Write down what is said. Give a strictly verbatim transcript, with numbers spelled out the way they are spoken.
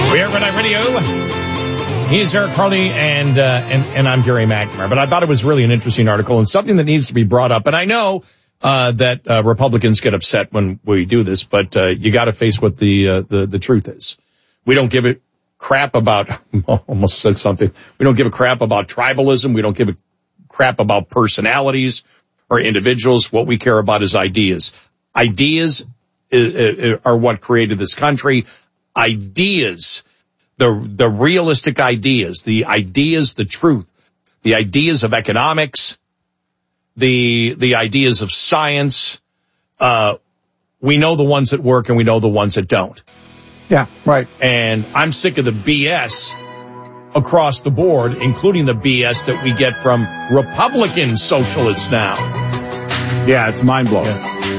We are Red Eye Radio. He's Eric Harley, and, uh, and, and I'm Gary McNamara. But I thought it was really an interesting article and something that needs to be brought up. And I know, uh, that, uh, Republicans get upset when we do this, but, uh, you gotta face what the, uh, the, the truth is. We don't give a crap about, almost said something. We don't give a crap about tribalism. We don't give a crap about personalities or individuals. What we care about is ideas. Ideas are what created this country. Ideas, the the realistic ideas, the ideas, the truth, the ideas of economics, the the ideas of science. Uh, we know the ones that work and we know the ones that don't. Yeah, right. And I'm sick of the B S across the board, including the B S that we get from Republican socialists now. Yeah, it's mind-blowing. Yeah.